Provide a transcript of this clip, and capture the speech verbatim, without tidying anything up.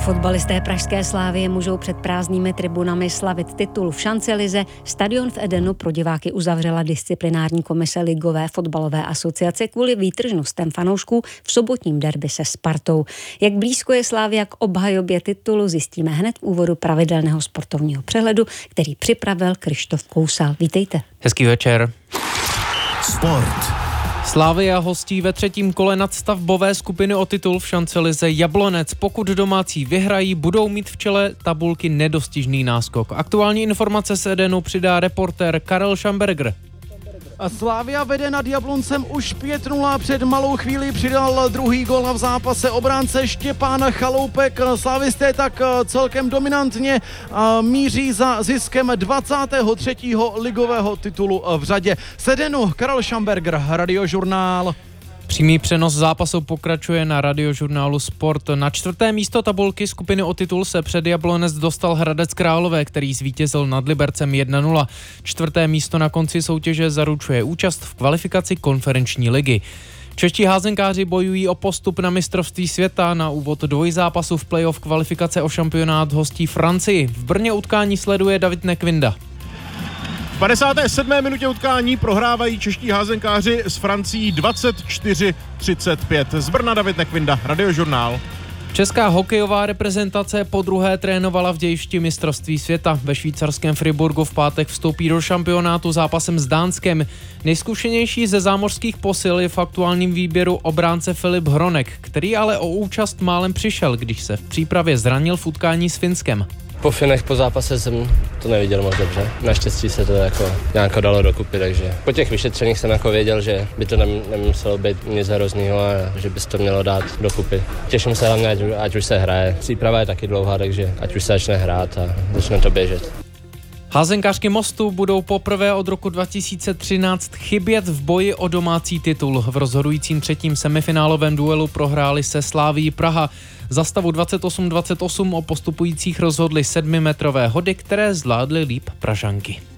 Fotbalisté pražské Slavie můžou před prázdnými tribunami slavit titul v šancelize. Stadion v Edenu pro diváky uzavřela disciplinární komise Ligové fotbalové asociace kvůli výtržnostem fanoušků v sobotním derby se Spartou. Jak blízko je Slavia k obhajobě titulu, zjistíme hned v úvodu pravidelného sportovního přehledu, který připravil Krištof Kousal. Vítejte. Hezký večer. Sport. Slavia hostí ve třetím kole nadstavbové skupiny o titul v šancelize Jablonec. Pokud domácí vyhrají, budou mít v čele tabulky nedostižný náskok. Aktuální informace z Edenu přidá reportér Karel Schamberger. Slavia vede nad Jabloncem už pět nula, před malou chvíli přidal druhý gól v zápase obránce Štěpán Chaloupek. Slavisté tak celkem dominantně míří za ziskem dvacátého třetího ligového titulu v řadě. Z Edenu Karel Schamberger, Radiožurnál. Přímý přenos zápasu pokračuje na Radiožurnálu Sport. Na čtvrté místo tabulky skupiny o titul se před Jablonec dostal Hradec Králové, který zvítězil nad Libercem jedna nula. Čtvrté místo na konci soutěže zaručuje účast v kvalifikaci konferenční ligy. Čeští házenkáři bojují o postup na mistrovství světa. Na úvod dvojzápasu v playoff kvalifikace o šampionát hostí Francii. V Brně utkání sleduje David Nekvinda. V padesáté sedmé minutě utkání prohrávají čeští házenkáři s Francií dvacet čtyři třicet pět. Z Brna David Nekvinda, Radiožurnál. Česká hokejová reprezentace podruhé trénovala v dějišti mistrovství světa. Ve švýcarském Friburgu v pátek vstoupí do šampionátu zápasem s Dánskem. Nejzkušenější ze zámořských posil je v aktuálním výběru obránce Filip Hronek, který ale o účast málem přišel, když se v přípravě zranil v utkání s Finskem. Po Finech po zápase jsem to neviděl moc dobře. Naštěstí se to jako nějak dalo dokupy, takže po těch vyšetřeních jsem jako věděl, že by to nemuselo být nic hroznýho a že by se to mělo dát dokupy. Těším se hlavně, ať, ať už se hraje. Příprava je taky dlouhá, takže ať už se začne hrát a začne to běžet. Házenkářky Mostu budou poprvé od roku dva tisíce třináct chybět v boji o domácí titul. V rozhodujícím třetím semifinálovém duelu prohráli se Slavií Praha. Za stavu dvacet osm dvacet osm o postupujících rozhodly sedmimetrové hody, které zvládly líp Pražanky.